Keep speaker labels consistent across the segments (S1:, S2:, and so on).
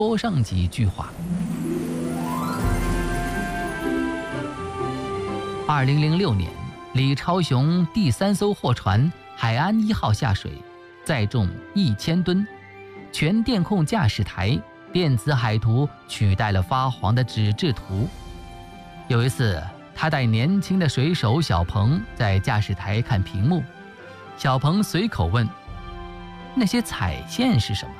S1: 说上几句话。2006年，李超雄第3艘货船海安1号下水，载重1000吨，全电控驾驶台，电子海图取代了发黄的纸质图。有一次，他带年轻的水手小鹏在驾驶台看屏幕，小鹏随口问：“那些彩线是什么？”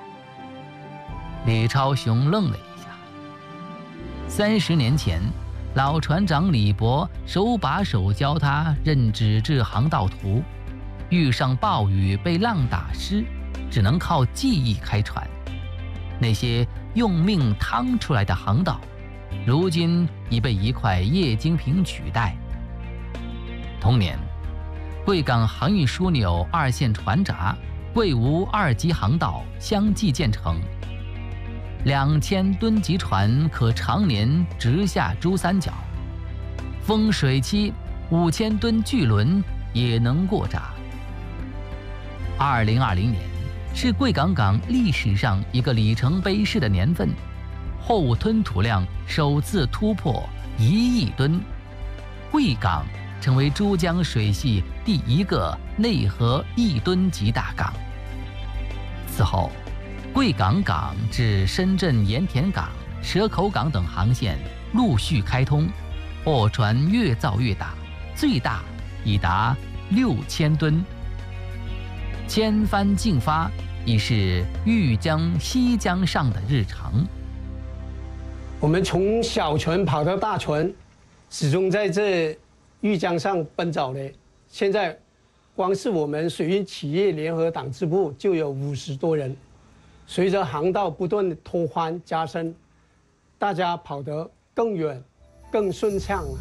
S1: 李超雄愣了一下。30年前，老船长李博手把手教他认纸质航道图，遇上暴雨被浪打湿，只能靠记忆开船。那些用命趟出来的航道，如今已被一块液晶屏取代。同年，贵港航运枢纽2线船闸、贵吴2级航道相继建成，2000吨级船可常年直下珠三角，丰水期5000吨巨轮也能过闸。2020年是贵港港历史上一个里程碑式的年份，货物吞吐量首次突破1亿吨，贵港成为珠江水系第1个内河1吨级大港。此后，贵港港至深圳盐田港、蛇口港等航线陆续开通，货船越造越大，最大已达6000吨。千帆竞发已是豫江西江上的日常。
S2: 我们从小船跑到大船，始终在这豫江上奔走的。现在，光是我们水运企业联合党支部就有50多人。随着航道不断拓宽加深，大家跑得更远、更顺畅了。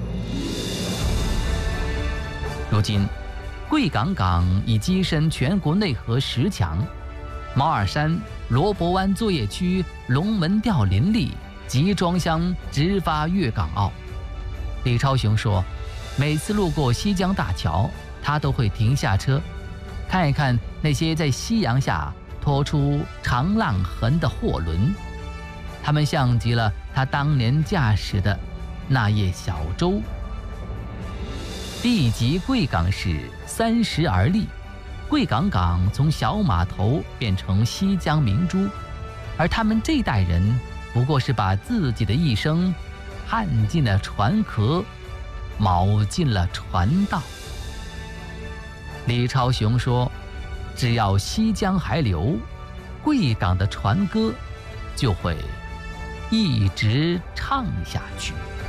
S1: 如今，贵港港已跻身全国内河10强，马尔山、罗伯湾作业区、龙门吊林立，集装箱直发粤港澳。李超雄说，每次路过西江大桥，他都会停下车，看一看那些在夕阳下拖出长浪痕的货轮，它们像极了他当年驾驶的那叶小舟。地级贵港史30而立，贵港港从小码头变成西江明珠，而他们这代人不过是把自己的一生焊进了船壳，铆进了船道。李超雄说，只要西江还流，贵港的船歌就会一直唱下去。